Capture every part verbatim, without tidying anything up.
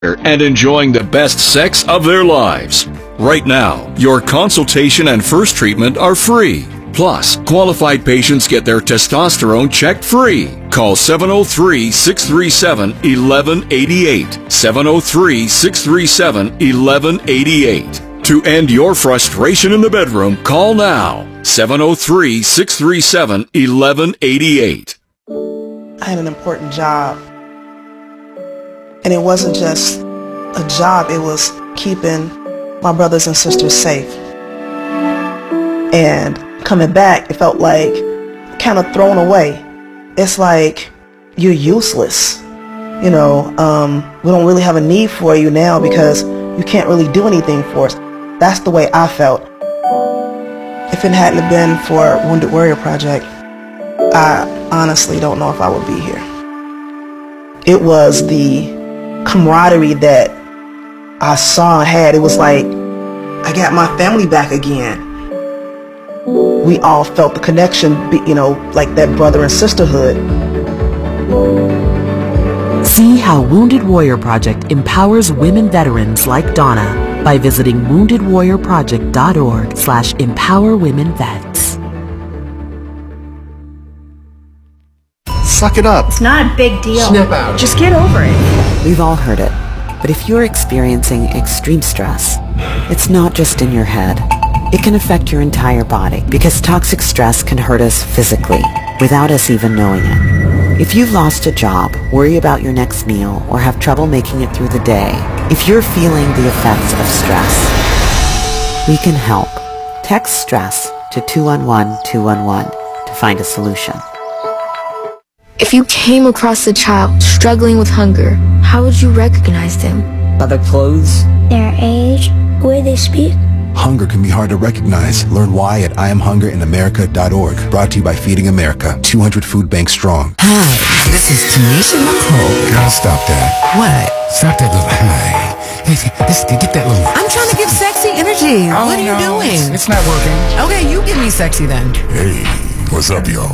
and enjoying the best sex of their lives. Right now, your consultation and first treatment are free. Plus, qualified patients get their testosterone checked free. Call seven oh three, six three seven, one one eight eight. seven oh three, six three seven, one one eight eight. To end your frustration in the bedroom, call now. seven oh three, six three seven, one one eight eight. I had an important job. And it wasn't just a job, it was keeping my brothers and sisters safe. And coming back, it felt like kind of thrown away. It's like you're useless. You know, um, we don't really have a need for you now because you can't really do anything for us. That's the way I felt. If it hadn't been for Wounded Warrior Project, I honestly don't know if I would be here. It was the camaraderie that I saw and had. It was like I got my family back again. We all felt the connection, you know, like that brother and sisterhood. See how Wounded Warrior Project empowers women veterans like Donna by visiting wounded warrior project dot org slash empower women vets. Suck it up. It's not a big deal. Snap out. Just get over it. We've all heard it, but if you're experiencing extreme stress, it's not just in your head. It can affect your entire body because toxic stress can hurt us physically without us even knowing it. If you've lost a job, worry about your next meal, or have trouble making it through the day, if you're feeling the effects of stress, we can help. Text STRESS to two one one two one one to find a solution. If you came across a child struggling with hunger, how would you recognize them? By their clothes, their age, the way they speak. Hunger can be hard to recognize. Learn why at I am hunger in america dot org. Brought to you by Feeding America. two hundred food banks strong. Hi, this is Tanisha Nicole. Girl, stop that. What? Stop that little hi. Hey, let's get that little... I'm trying to give sexy energy. Oh, what are you no, doing? It's, it's not working. Okay, you give me sexy then. Hey, what's up, y'all?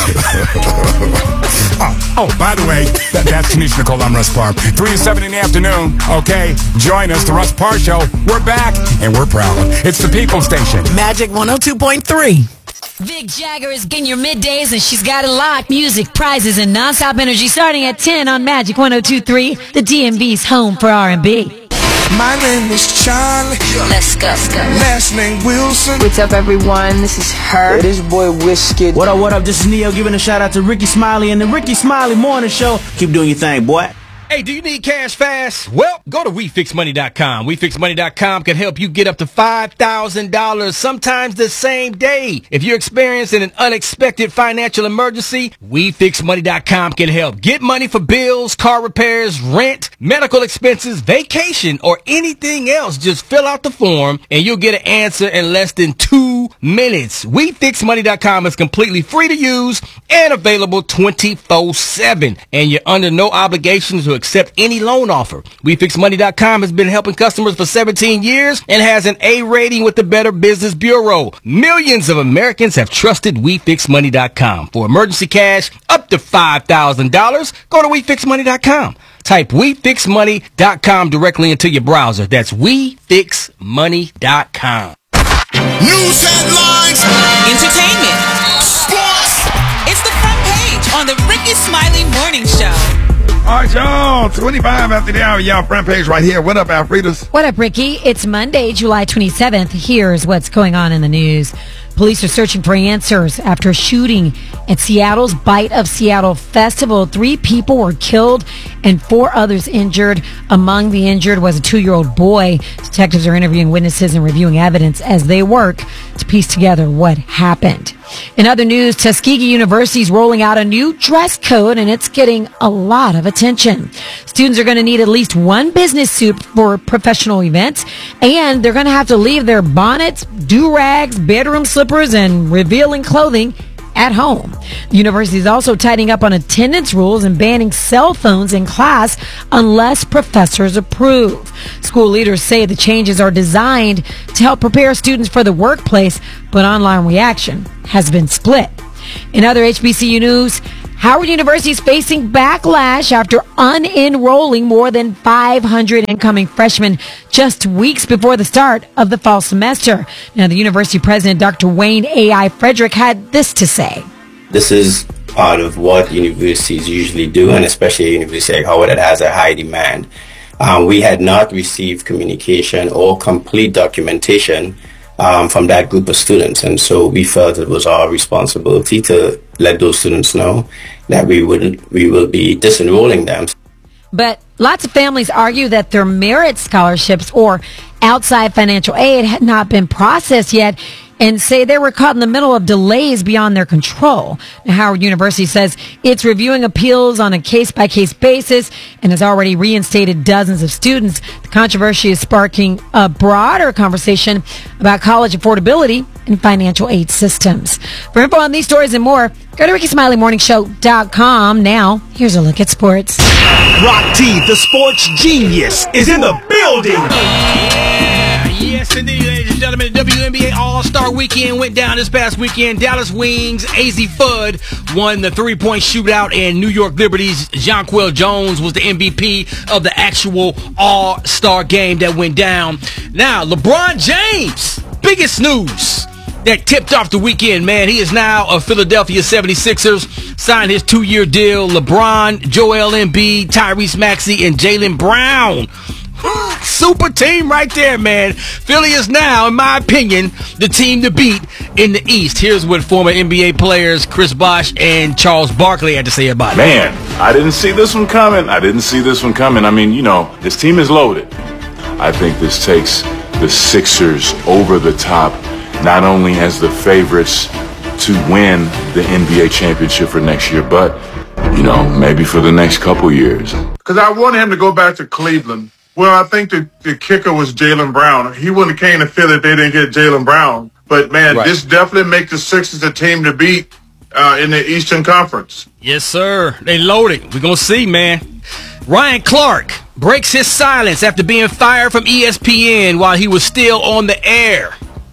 oh, oh, by the way, that, that's Tanisha Nicole. I'm Russ Parr. three to seven in the afternoon, okay? Join us, the Russ Parr Show. We're back, and we're proud. It's the People Station. Magic one oh two point three. Vic Jagger is getting your middays, and she's got a lot. Music, prizes, and nonstop energy starting at ten on Magic one oh two point three, the D M V's home for R and B. My name is Charlie. Let's go. Let's go. Last name Wilson. What's up, everyone? This is her. This boy Whiskey. What up, what up? This is Neo giving a shout out to Ricky Smiley and the Ricky Smiley Morning Show. Keep doing your thing, boy. Hey, do you need cash fast? Well, go to we fix money dot com. we fix money dot com can help you get up to five thousand dollars, sometimes the same day. If you're experiencing an unexpected financial emergency, we fix money dot com can help. Get money for bills, car repairs, rent, medical expenses, vacation, or anything else. Just fill out the form and you'll get an answer in less than two minutes. we fix money dot com is completely free to use and available twenty-four seven. And you're under no obligation to accept any loan offer. we fix money dot com has been helping customers for seventeen years and has an A rating with the Better Business Bureau. Millions of Americans have trusted we fix money dot com. For emergency cash up to five thousand dollars, go to we fix money dot com. Type we fix money dot com directly into your browser. That's we fix money dot com. News headlines, entertainment, sports. It's the front page on the Ricky Smiley Morning Show. All right, y'all. twenty-five after the hour, y'all. Front page right here. What up, Alfredas? What up, Ricky? It's Monday, July twenty-seventh. Here's what's going on in the news. Police are searching for answers after a shooting at Seattle's Bite of Seattle Festival. Three people were killed and four others injured. Among the injured was a two-year-old boy. Detectives are interviewing witnesses and reviewing evidence as they work to piece together what happened. In other news, Tuskegee University is rolling out a new dress code, and it's getting a lot of attention. Students are going to need at least one business suit for professional events, and they're going to have to leave their bonnets, do-rags, bedroom slippers, and revealing clothing at home. The university is also tightening up on attendance rules and banning cell phones in class unless professors approve. School leaders say the changes are designed to help prepare students for the workplace, but online reaction has been split. In other H B C U news, Howard University is facing backlash after unenrolling more than five hundred incoming freshmen just weeks before the start of the fall semester. Now, the university president, Doctor Wayne A I. Frederick, had this to say. This is part of what universities usually do, and especially a university like Howard that has a high demand. Um, we had not received communication or complete documentation um, from that group of students, and so we felt it was our responsibility to let those students know that we would we will be disenrolling them. But lots of families argue that their merit scholarships or outside financial aid had not been processed yet, and say they were caught in the middle of delays beyond their control. Now, Howard University says it's reviewing appeals on a case-by-case basis and has already reinstated dozens of students. The controversy is sparking a broader conversation about college affordability and financial aid systems. For info on these stories and more, go to Ricky Smiley Morning Show dot com. Now, here's a look at sports. Rock T, the sports genius, is in the building. Yes, indeed, ladies and gentlemen. The W N B A All-Star Weekend went down this past weekend. Dallas Wings, A Z Fudd won the three-point shootout, and New York Liberty's Jonquel Jones was the M V P of the actual All-Star game that went down. Now, LeBron James, biggest news that tipped off the weekend, man. He is now a Philadelphia seventy-sixers, signed his two-year deal. LeBron, Joel Embiid, Tyrese Maxey, and Jaylen Brown. Super team right there, man. Philly is now, in my opinion, the team to beat in the East. Here's what former N B A players Chris Bosh and Charles Barkley had to say about it. Man, I didn't see this one coming. I didn't see this one coming. I mean, you know, this team is loaded. I think this takes the Sixers over the top, not only as the favorites to win the N B A championship for next year, but, you know, maybe for the next couple years. Because I wanted him to go back to Cleveland. Well, I think the, the kicker was Jaylen Brown. He wouldn't have came to Philly if they didn't get Jaylen Brown. But, man, right. This definitely makes the Sixers a team to beat uh, in the Eastern Conference. Yes, sir. They loaded. We're going to see, man. Ryan Clark breaks his silence after being fired from E S P N while he was still on the air.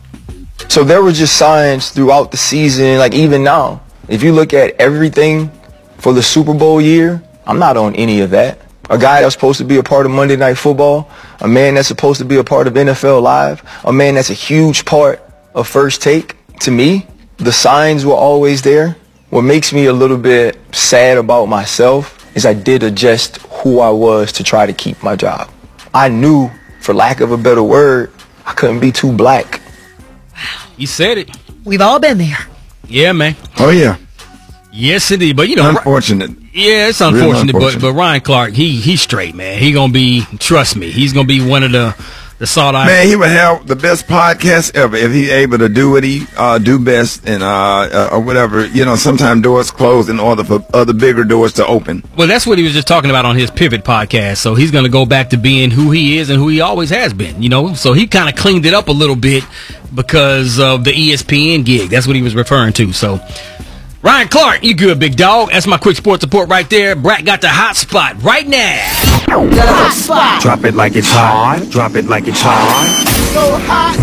So there were just signs throughout the season, like even now. If you look at everything for the Super Bowl year, I'm not on any of that. A guy that's supposed to be a part of Monday Night Football, a man that's supposed to be a part of N F L Live, a man that's a huge part of First Take. To me, the signs were always there. What makes me a little bit sad about myself is I did adjust who I was to try to keep my job. I knew, for lack of a better word, I couldn't be too black. Wow. You said it. We've all been there. Yeah, man. Oh, yeah. Yes, indeed. But, you know, unfortunate. Yeah, it's unfortunate, unfortunate. But, but Ryan Clark, he he's straight, man. He going to be, trust me, he's going to be one of the, the sought after. Man, he would have the best podcast ever if he able to do what he uh, do best and uh, uh, or whatever. You know, sometimes doors close in order for other bigger doors to open. Well, that's what he was just talking about on his Pivot podcast. So he's going to go back to being who he is and who he always has been, you know. So he kind of cleaned it up a little bit because of the E S P N gig. That's what he was referring to. So Ryan Clark, you good, big dog. That's my quick sports report right there. Brat got the hot spot right now. The hot spot. Drop it like it's hot. Drop it like it's hot. So hot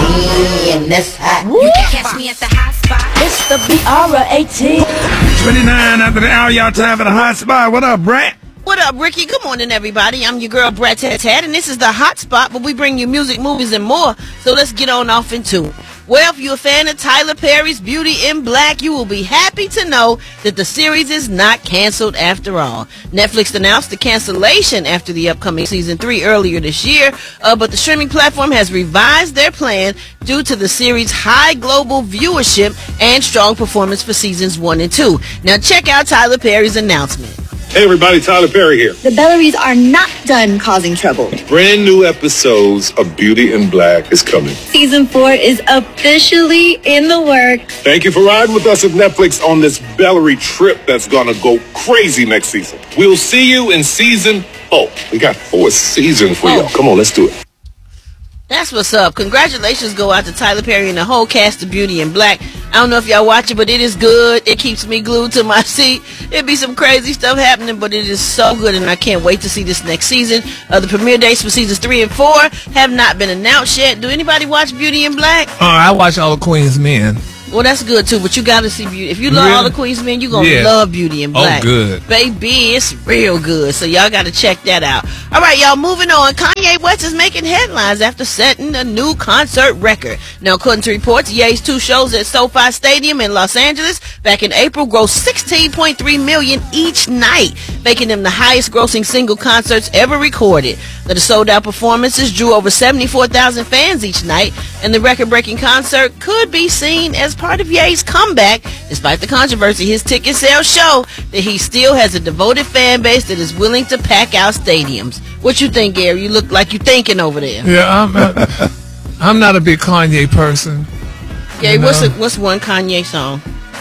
and this hot. You can catch me at the hot spot. It's the B R eighteen. twenty-nine after the hour, y'all time for the hot spot. What up, Brat? What up, Ricky? Good morning, everybody. I'm your girl, Brat Tat Tat, and this is the hot spot where we bring you music, movies, and more. So let's get on off into it. Well, if you're a fan of Tyler Perry's Beauty in Black, you will be happy to know that the series is not canceled after all. Netflix announced the cancellation after the upcoming season three earlier this year, uh, but the streaming platform has revised their plan due to the series' high global viewership and strong performance for seasons one and two. Now check out Tyler Perry's announcement. Hey everybody, Tyler Perry here. The Bellarys are not done causing trouble. Brand new episodes of Beauty in Black is coming. Season four is officially in the works. Thank you for riding with us at Netflix on this Bellary trip that's gonna go crazy next season. We'll see you in season four. We got four seasons for oh. y'all. Come on, let's do it. That's what's up. Congratulations go out to Tyler Perry and the whole cast of Beauty in Black. I don't know if y'all watch it, but it is good. It keeps me glued to my seat. It be some crazy stuff happening, but it is so good, and I can't wait to see this next season. Uh, the premiere dates for seasons three and four have not been announced yet. Do anybody watch Beauty in Black? Uh, I watch all the Queen's Men. Well, that's good too, but you gotta see Beauty. If you love Really? all the Queens men, you gonna Yeah. love Beauty in Oh, Black. good. Baby, it's real good. So y'all gotta check that out. All right, y'all, moving on. Kanye West is making headlines after setting a new concert record. Now, according to reports, Ye's two shows at SoFi Stadium in Los Angeles back in April grossed sixteen point three million dollars each night, making them the highest grossing single concerts ever recorded. The sold-out performances drew over seventy-four thousand fans each night, and the record-breaking concert could be seen as part of Ye's comeback. Despite the controversy, his ticket sales show that he still has a devoted fan base that is willing to pack out stadiums. What you think, Gary? You look like you thinking over there. Yeah, I'm not, I'm not a big Kanye person. Gary, you know? what's a, what's one Kanye song?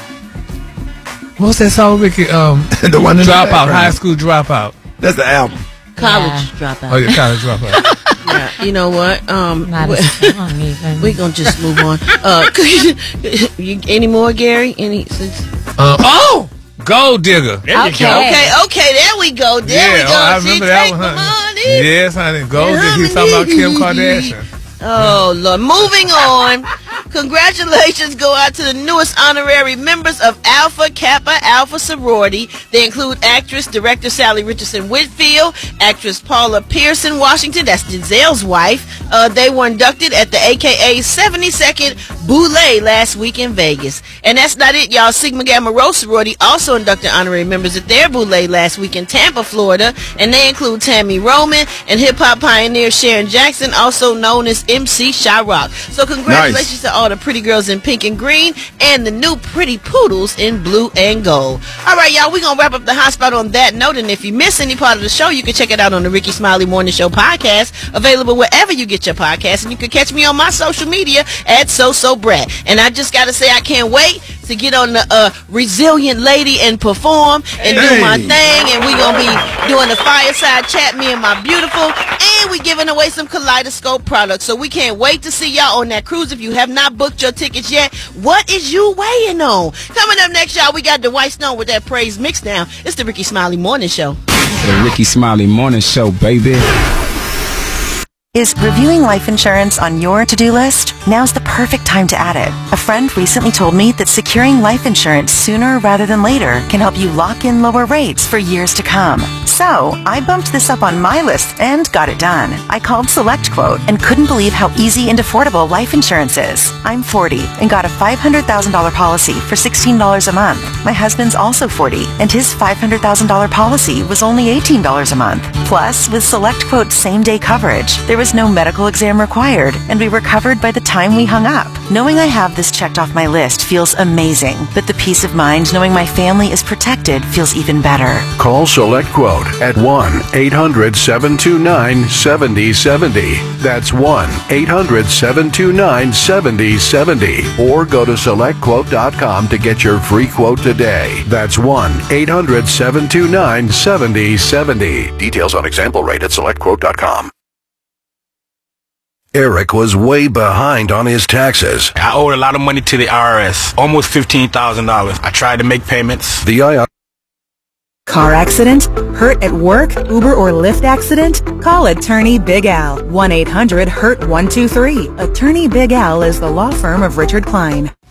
What's that song, Ricky? Um, the one in the Dropout, background. High School Dropout. That's the album. College Yeah. Dropout. Oh, yeah, College Dropout. Yeah, you know what? Um, Not a song, even. We're gonna just move on. Uh, you, any more, Gary? Any? Since, Uh, oh, Gold Digger. okay, okay, okay. There we go. There yeah, we go. oh, I She remember that take one, my honey. money. Yes, honey. Gold Digger. He was talking about Kim Kardashian. Oh, Lord. Moving on. Congratulations go out to the newest honorary members of Alpha Kappa Alpha sorority. They include actress, director Sally Richardson Whitfield, actress Paula Pearson Washington, that's Denzel's wife. Uh, they were inducted at the A K A seventy-second Boule last week in Vegas. And that's not it, y'all. Sigma Gamma Rho sorority also inducted honorary members at their Boule last week in Tampa, Florida. And they include Tammy Roman and hip-hop pioneer Sharon Jackson, also known as M C Shyrock. So congratulations Nice. to all the pretty girls in pink and green and the new pretty poodles in blue and gold. All right, y'all, we're going to wrap up the hot spot on that note. And if you miss any part of the show, you can check it out on the Ricky Smiley Morning Show podcast, available wherever you get your podcast. And you can catch me on my social media at SoSoBrat. And I just got to say, I can't wait to get on the uh, Resilient Lady and perform and do my Hey. thing. And we're going to be doing the fireside chat, me and my beautiful. And we giving away some Kaleidoscope products. So we can't wait to see y'all on that cruise. If you have not booked your tickets yet, what is you waiting on? Coming up next, y'all, we got Dwight Stone with that praise mix down. It's the Ricky Smiley Morning Show. The Ricky Smiley Morning Show, baby. Is reviewing life insurance on your to-do list? Now's the perfect time to add it. A friend recently told me that securing life insurance sooner rather than later can help you lock in lower rates for years to come. So, I bumped this up on my list and got it done. I called SelectQuote and couldn't believe how easy and affordable life insurance is. I'm forty and got a five hundred thousand dollars policy for sixteen dollars a month. My husband's also forty and his five hundred thousand dollars policy was only eighteen dollars a month. Plus, with SelectQuote's same-day coverage, there was no medical exam required, and we were covered by the time we hung up. Knowing I have this checked off my list feels amazing, but the peace of mind knowing my family is protected feels even better. Call SelectQuote at one eight hundred seven two nine seven zero seven zero. That's one eight hundred seven two nine seven zero seven zero. Or go to select quote dot com to get your free quote today. That's one eight hundred seven two nine seven zero seven zero. Details on example rate at select quote dot com. Eric was way behind on his taxes. I owed a lot of money to the I R S, almost fifteen thousand dollars. I tried to make payments. The I R S Car accident? Hurt at work? Uber or Lyft accident? Call Attorney Big Al. one eight hundred hurt one two three. Attorney Big Al is the law firm of Richard Klein.